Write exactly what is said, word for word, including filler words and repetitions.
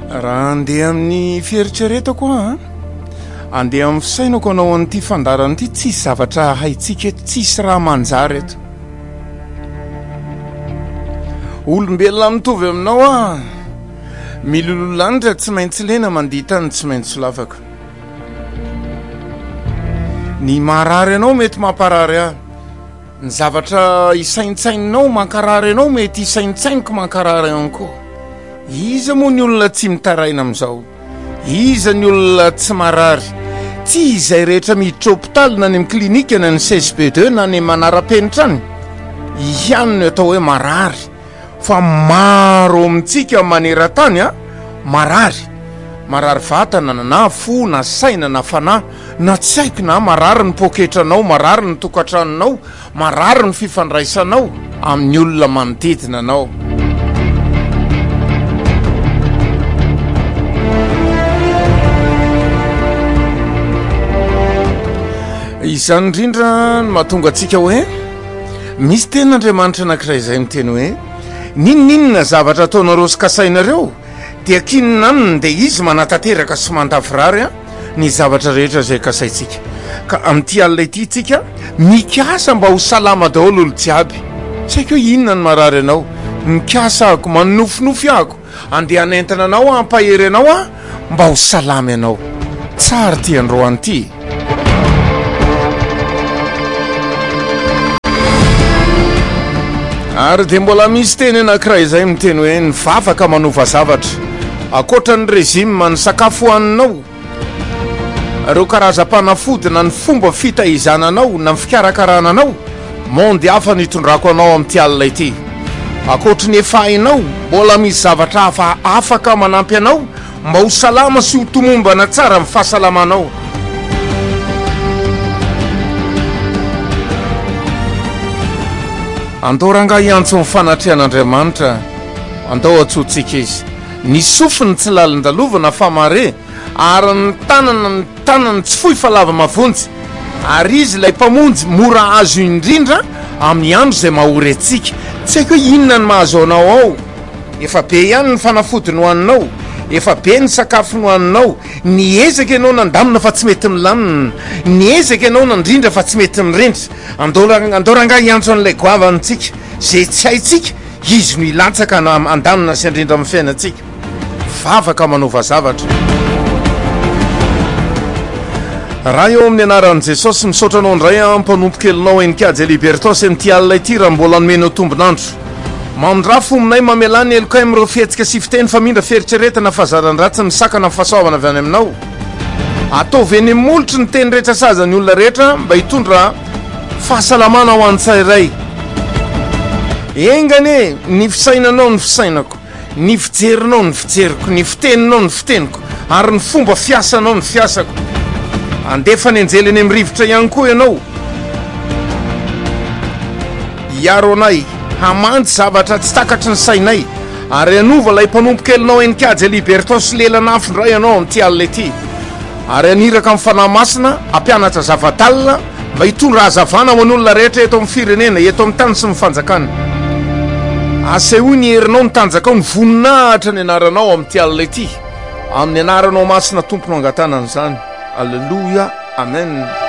raha andeha amin'ny fieritreretako a andeha amin'ny fisainako anao an'ity fandarana ity tsisy zavatra haitsika eto tsisy raha manjary eto olombelona mitovy aminao a milololanitra tsy maintsy lena manditany tsy maintsy lavaka ny marary anao mety mamparary ahy ny zavatra isaintsainao mankarary anao mety isaintsainiko mankarary ihany koa iza moa ny olona tsy mitaraina amin'izao iza ny olona tsy marary tsy izay rehetra miditra hôpitaly na ny amin'ny klinika na ny C S P deux na ny manara-penitra any ihany no atao hoe marary fa maro amintsika maneran-tany a marary marary vatana na fo na saina na fanahy na tsy haiko na marary ny poketranao marary ny tokantranonao marary ny fifandraisanao amin'ny olona manodidina anao izany indrindra no mahatonga antsika hoe misy ten'Andriamanitra anankiray izay miteny hoe ninoninona zavatra ataonareo sy kasainareo dia kinina aminy dia izy manatanteraka sy mandavirary a ny zavatra rehetra izay kasaintsika ka amin'ity alina ity tsika mikasa mba ho salama daholo olo jiaby tsy haiko hoe inona ny marary anao mikasa ako manofinofy ako andeha hanentana anao ampahery anao a mba ho salama ianao tsara ty androany ity ary dia mbola misy teny anankiray izay miteny hoe ny vavaka manova zavatra akoatra ny rezima many sakafo hohaninao reo karazam-panafody na ny fomba fitahizananao na ny fikarakarananao mondy hafa nitondrako anao amin'ity alina ity akoatra ny efa hainao mbola misy zavatra hafa afaka manampy anao mba ho salama sy ho tomombana tsara amin'ny fahasalamanao andao ranga iantso ny fanatrehan'Andriamanitra andao atsotsika izy ny sofiny tsy lalin-dalovana fa mare ary ny tanana ny tanany tsy fohy fa lava mavonjy ary izy ilay mpamonjy mora azo indrindra amin'ny andro izay mahory antsika tsy haiko hoe inona ny mahazo anao ao efa be ihany ny fanafody no haninao efa be ny sakafo no haninao ny ezaka ianao nandamina fa tsy mety milamina ny ezaka ianao nandrindra fa tsy mety mirindra andao ranga iantso an'ilay goavantsika zay tsy haitsika izy no ilantsaka andamina sy andrindra amin'ny fiainantsika vavaka manova zavatra raha eo amin'ny anaran'i Jesosy misaotranao indray a mpanompokelinao enikajy libertos amin'ity alina ity raha mbola nomenao tombonandro mamindra fominay mamelany elokay amin'ireo fihetsika sy fiteny fa mindra fieritreretana fahazaran-dratsy ny sakana ny fahasoavana avy any aminao ataovy eny molotry ny teny rehetra saza ny olona rehetra mba hitondra fahasalamana ho an-tsairay engane ny fisainanao ny fisainako ny fijerinao ny fijeriko ny fiteninao ny fiteniko ary ny fomba fiasanao ny fiasako andefa ny anjely eny amin'ny rivotra ihany koa ianao iaro anay hamantsy zavatra tsy takatry ny sainay ary anova lay mpanompokelinao enikajy libertos lelanafindray ianao amin'ity alina ity ary aniraka amin'ny fanahy masina ampianatra zavadalina mba hitondra hazavana ho an'olona rehetra eto amin'ny firenena eto amin'ny tany sy ny fanjakana asehoy ny herinao ny tanjakao ny voninahitra ny anaranao amin'ity alina ity amin'ny anaranao masina tompono angatanana izany alleluia amen